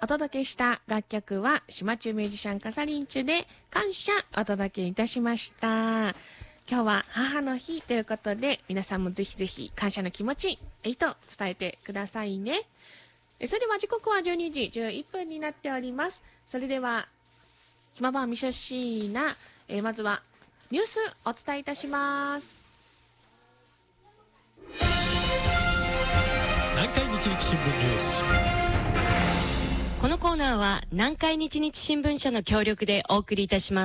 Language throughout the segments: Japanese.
お届けした楽曲は島中ミュージシャンカサリンチュで感謝お届けいたしました。今日は母の日ということで、皆さんもぜひぜひ感謝の気持ちと伝えてくださいね。それでは時刻は12時11分になっております。それではひまばんみしょしーな、まずはニュースお伝えいたします。 南海日日新聞ニュース。 このコーナーは南海日日新聞社の協力でお送りいたします。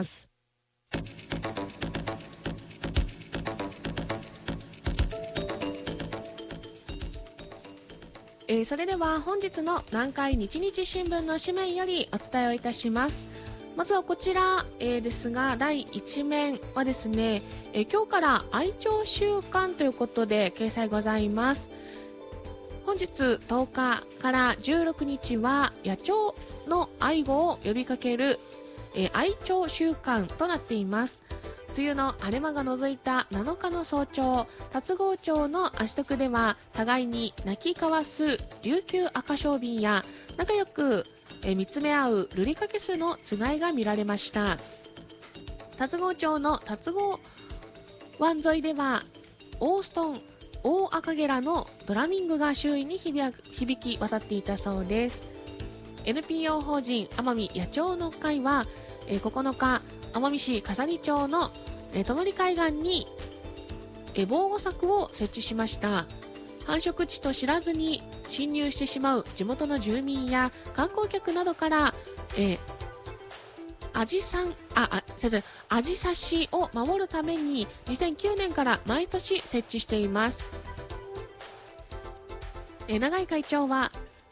それでは本日の南海日日新聞の紙面よりお伝えをいたします。まずはこちら、ですが第1面はですね、今日から愛鳥週間ということで掲載ございます。本日10日から16日は野鳥の愛護を呼びかける、愛鳥週間となっています。梅雨の晴れ間が除いた7日の早朝、龍郷町の足徳では互いに鳴き交わす琉球赤小瓶や仲良く見つめ合うルリカケスのつがいが見られました。龍郷町の龍郷湾沿いではオーストンオオアカゲラのドラミングが周囲に響き渡っていたそうです。 NPO 法人奄美野鳥の会は9日奄美市笠利町の泊海岸に防護柵を設置しました。繁殖地と知らずに侵入してしまう地元の住民や観光客などからアジサシを守るために2009年から毎年設置しています。永井会長は